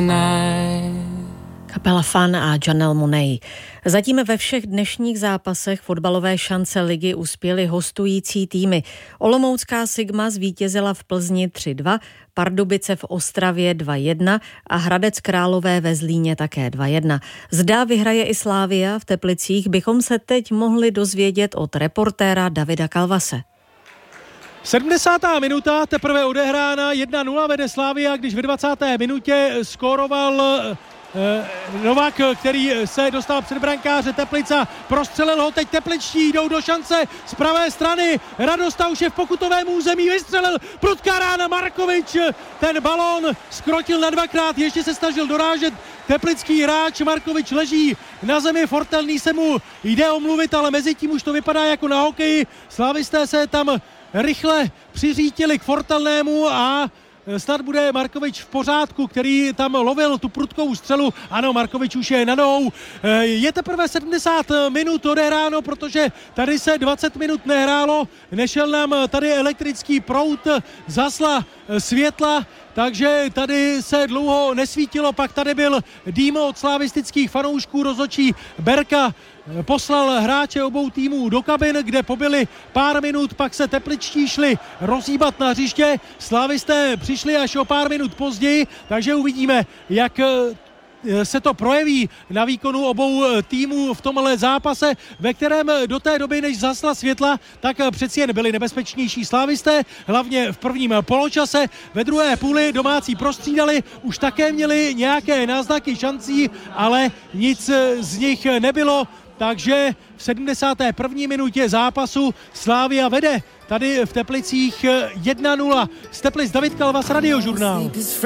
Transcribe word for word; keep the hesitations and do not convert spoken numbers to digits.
Kapela Fun a Janelle Monáe. Zatím ve všech dnešních zápasech fotbalové šance ligy uspěly hostující týmy. Olomoucká Sigma zvítězila v Plzni tři dva, Pardubice v Ostravě dva jedna a Hradec Králové ve Zlíně také dva jedna. Zda vyhraje i Slavia v Teplicích, bychom se teď mohli dozvědět od reportéra Davida Kalvase. sedmdesátá minuta teprve odehrána, jedna nula vede Slavia, když ve dvacáté minutě skóroval Novák, který se dostal před brankáře Teplica, prostřelil ho, teď tepličtí jdou do šance z pravé strany, Radosta už je v pokutovém území, vystřelil prudká rána Markovič, ten balón skrotil na dvakrát, ještě se snažil dorážet teplický hráč, Markovič leží na zemi, Fortelný se mu jde omluvit, ale mezi tím už to vypadá jako na hokeji, slavisté se tam rychle přiřítili k Fortelnému a snad bude Markovič v pořádku, který tam lovil tu prudkou střelu. Ano, Markovič už je na nohou. Je teprve sedmdesát minut odehráno, protože tady se dvacet minut nehrálo. Nešel nám tady elektrický proud, zasla světla, takže tady se dlouho nesvítilo. Pak tady byl dým od slavistických fanoušků, rozhodčí Berka poslal hráče obou týmů do kabin, kde pobyli pár minut, pak se tepličtí šli rozhýbat na hřiště, slavisté přišli až o pár minut později, takže uvidíme, jak se to projeví na výkonu obou týmů v tomhle zápase, ve kterém do té doby, než zasla světla, tak přeci jen byli nebezpečnější slavisté, hlavně v prvním poločase. Ve druhé půli domácí prostřídali, už také měli nějaké náznaky šancí, ale nic z nich nebylo. Takže v sedmdesáté první minutě zápasu Slavia vede tady v Teplicích jedna nula. Z Teplic David Kalvas, Radiožurnál.